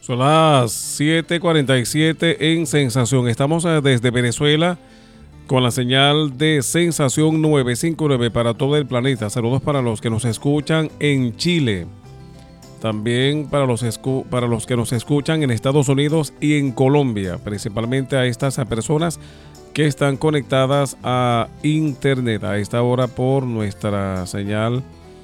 Son las 7:47 en Sensación. Estamos desde Venezuela con la señal de Sensación 959 para todo el planeta. Saludos para los que nos escuchan en Chile. También para los que nos escuchan en Estados Unidos y en Colombia. Principalmente a estas personas que están conectadas a Internet a esta hora por nuestra señal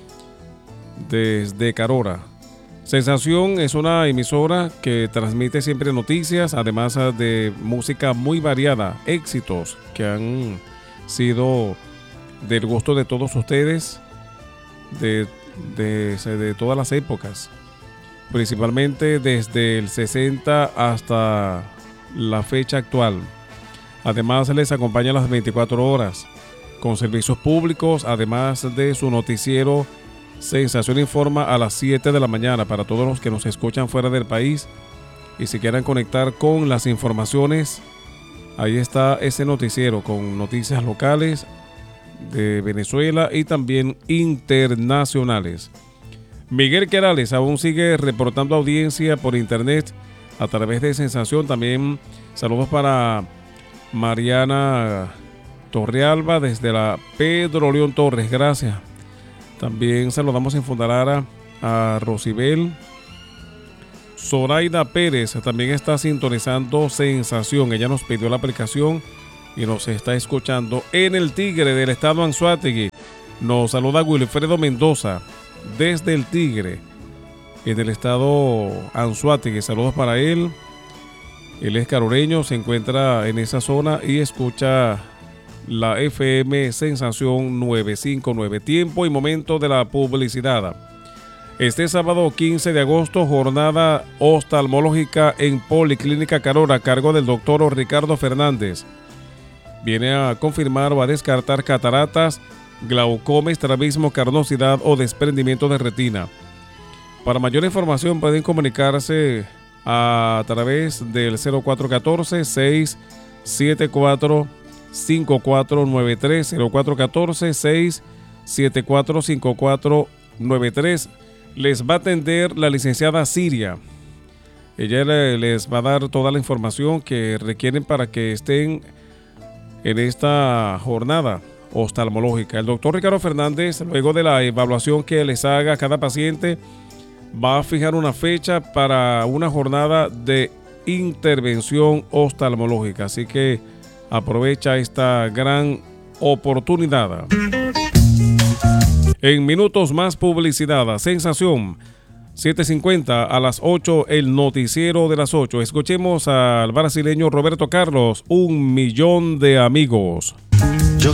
desde Carora. Sensación es una emisora que transmite siempre noticias, además de música muy variada, éxitos que han sido del gusto de todos ustedes, de todas las épocas, principalmente desde el 60 hasta la fecha actual. Además les acompaña las 24 horas con servicios públicos, además de su noticiero Sensación Informa a las 7 de la mañana para todos los que nos escuchan fuera del país y si quieran conectar con las informaciones, ahí está ese noticiero con noticias locales de Venezuela y también internacionales. Miguel Querales aún sigue reportando audiencia por internet a través de Sensación. También saludos para Mariana Torrealba desde la Pedro León Torres, gracias. También saludamos en Fondalara a Rosibel. Zoraida Pérez también está sintonizando Sensación. Ella nos pidió la aplicación y nos está escuchando en el Tigre del estado Anzoátegui. Nos saluda Wilfredo Mendoza desde el Tigre en el estado Anzoátegui. Saludos para él. Él es caroreño, se encuentra en esa zona y escucha la FM Sensación 959. Tiempo y momento de la publicidad. Este sábado 15 de agosto, jornada oftalmológica en Policlínica Carora a cargo del doctor Ricardo Fernández. Viene a confirmar o a descartar cataratas, glaucoma, estrabismo, carnosidad o desprendimiento de retina. Para mayor información pueden comunicarse a través del 0414-674-5493, 0414-674-5493. Les va a atender la licenciada Siria. Ella les va a dar toda la información que requieren para que estén en esta jornada oftalmológica. El doctor Ricardo Fernández, luego de la evaluación que les haga a cada paciente, va a fijar una fecha para una jornada de intervención oftalmológica. Así que aprovecha esta gran oportunidad. En minutos más publicidad. Sensación 7:50 a las 8, el noticiero de las 8. Escuchemos al brasileño Roberto Carlos, 1 millón de amigos.